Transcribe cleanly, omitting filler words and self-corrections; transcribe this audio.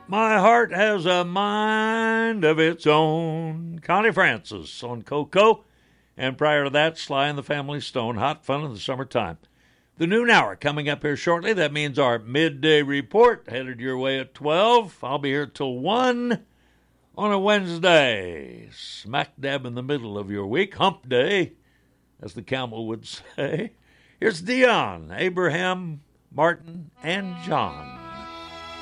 My heart has a mind of its own. Connie Francis on Coco. And prior to that, Sly and the Family Stone. Hot fun in the summertime. The noon hour coming up here shortly. That means our midday report headed your way at 12. I'll be here till 1 on a Wednesday. Smack dab in the middle of your week. Hump day, as the camel would say. Here's Dion, Abraham, Martin, and John.